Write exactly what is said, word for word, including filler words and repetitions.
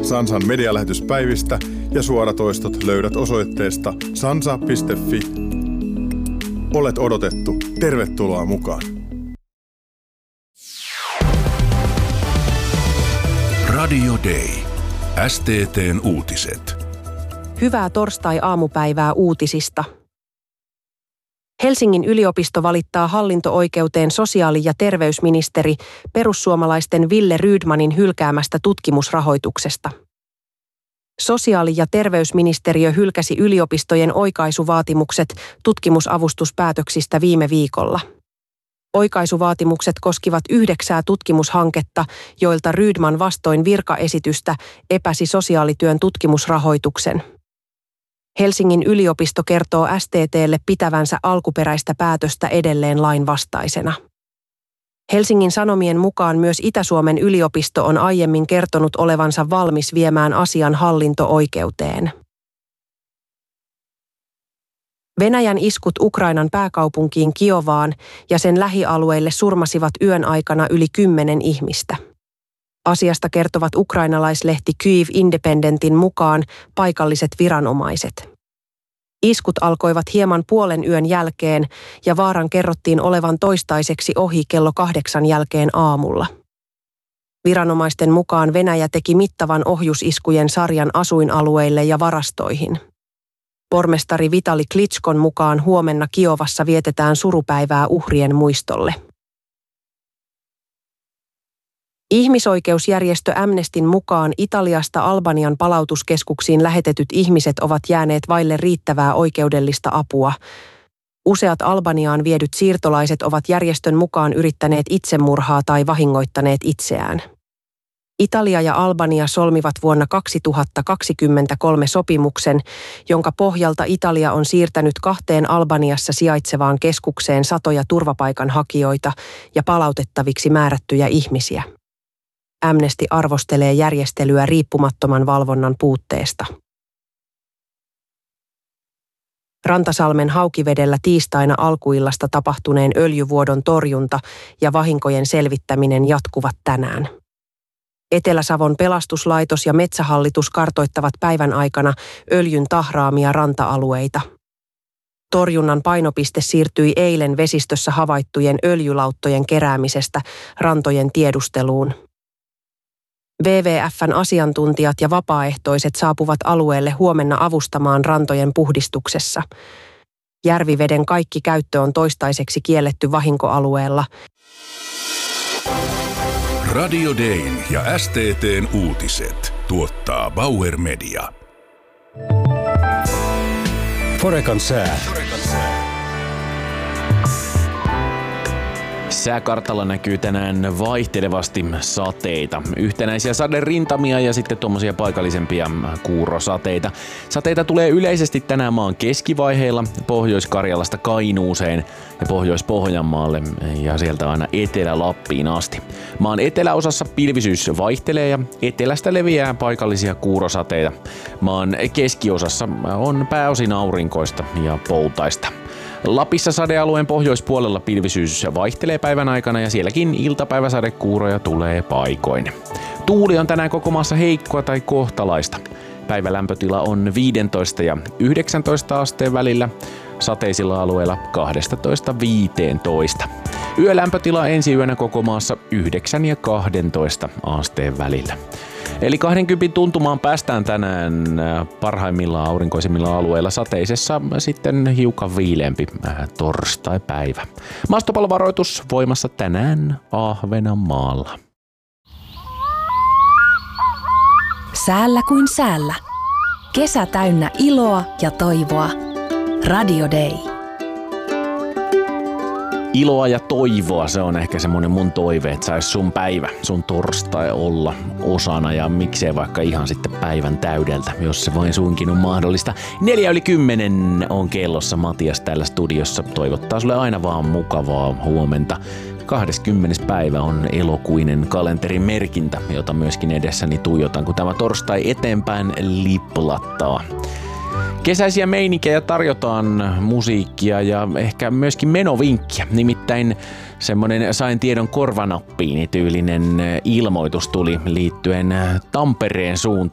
Sansan medialähetyspäivistä ja suoratoistot löydät osoitteesta sansa piste fi. Olet odotettu. Tervetuloa mukaan. Radio Day. S T T:n uutiset. Hyvää torstai-aamupäivää uutisista. Helsingin yliopisto valittaa hallinto-oikeuteen sosiaali- ja terveysministeri perussuomalaisten Wille Rydmanin hylkäämästä tutkimusrahoituksesta. Sosiaali- ja terveysministeriö hylkäsi yliopistojen oikaisuvaatimukset tutkimusavustuspäätöksistä viime viikolla. Oikaisuvaatimukset koskivat yhdeksää tutkimushanketta, joilta Rydman vastoin virkaesitystä epäsi sosiaalityön tutkimusrahoituksen. Helsingin yliopisto kertoo S T T:lle pitävänsä alkuperäistä päätöstä edelleen lainvastaisena. Helsingin Sanomien mukaan myös Itä-Suomen yliopisto on aiemmin kertonut olevansa valmis viemään asian hallinto-oikeuteen. Venäjän iskut Ukrainan pääkaupunkiin Kiovaan ja sen lähialueille surmasivat yön aikana yli kymmenen ihmistä. Asiasta kertovat ukrainalaislehti Kyiv Independentin mukaan paikalliset viranomaiset. Iskut alkoivat hieman puolen yön jälkeen ja vaaran kerrottiin olevan toistaiseksi ohi kello kahdeksan jälkeen aamulla. Viranomaisten mukaan Venäjä teki mittavan ohjusiskujen sarjan asuinalueille ja varastoihin. Pormestari Vitali Klitschkon mukaan huomenna Kiovassa vietetään surupäivää uhrien muistolle. Ihmisoikeusjärjestö Amnestyn mukaan Italiasta Albanian palautuskeskuksiin lähetetyt ihmiset ovat jääneet vaille riittävää oikeudellista apua. Useat Albaniaan viedyt siirtolaiset ovat järjestön mukaan yrittäneet itsemurhaa tai vahingoittaneet itseään. Italia ja Albania solmivat vuonna kaksituhattakaksikymmentäkolme sopimuksen, jonka pohjalta Italia on siirtänyt kahteen Albaniassa sijaitsevaan keskukseen satoja turvapaikanhakijoita ja palautettaviksi määrättyjä ihmisiä. Amnesty arvostelee järjestelyä riippumattoman valvonnan puutteesta. Rantasalmen Haukivedellä tiistaina alkuillasta tapahtuneen öljyvuodon torjunta ja vahinkojen selvittäminen jatkuvat tänään. Etelä-Savon pelastuslaitos ja Metsähallitus kartoittavat päivän aikana öljyn tahraamia ranta-alueita. Torjunnan painopiste siirtyi eilen vesistössä havaittujen öljylauttojen keräämisestä rantojen tiedusteluun. W W F:n asiantuntijat ja vapaaehtoiset saapuvat alueelle huomenna avustamaan rantojen puhdistuksessa. Järviveden kaikki käyttö on toistaiseksi kielletty vahinkoalueella. Radio Dayn ja S T T:n uutiset tuottaa Bauer Media. Forekan sää. Sääkartalla näkyy tänään vaihtelevasti sateita. Yhtenäisiä saderintamia ja sitten tuommoisia paikallisempia kuurosateita. Sateita tulee yleisesti tänään maan keskivaiheilla Pohjois-Karjalasta Kainuuseen ja Pohjois-Pohjanmaalle ja sieltä aina Etelä-Lappiin asti. Maan eteläosassa pilvisyys vaihtelee ja etelästä leviää paikallisia kuurosateita. Maan keskiosassa on pääosin aurinkoista ja poutaista. Lapissa sadealueen pohjoispuolella pilvisyys vaihtelee päivän aikana ja sielläkin iltapäiväsadekuuroja tulee paikoin. Tuuli on tänään koko maassa heikkoa tai kohtalaista. Päivälämpötila on viisitoista ja yhdeksäntoista asteen välillä, sateisilla alueilla kaksitoista viisitoista. Yölämpötila ensi yönä koko maassa yhdeksän ja kaksitoista asteen välillä. Eli kaksikymmentä tuntumaan päästään tänään parhaimmillaan aurinkoisimmilla alueilla, sateisessa sitten hiukan viileämpi torstai-päivä. Maastopalovaroitus voimassa tänään Ahvenanmaalla. Säällä kuin säällä. Kesä täynnä iloa ja toivoa. Radio Day. Iloa ja toivoa, se on ehkä semmonen mun toive, että sais sun päivä, sun torstai olla osana ja miksei vaikka ihan sitten päivän täydeltä, jos se vain suinkin on mahdollista. Neljä yli kymmenen on kellossa, Matias täällä studiossa toivottaa sulle aina vaan mukavaa huomenta. kahdeskymmenes päivä on elokuinen kalenterin merkintä, jota myöskin edessäni tuijotan, kun tämä torstai eteenpäin liplattaa. Kesäisiä meininkejä tarjotaan, musiikkia ja ehkä myöskin menovinkkiä. Nimittäin semmoinen sain tiedon korvanappiin tyylinen ilmoitus tuli liittyen Tampereen suuntaan.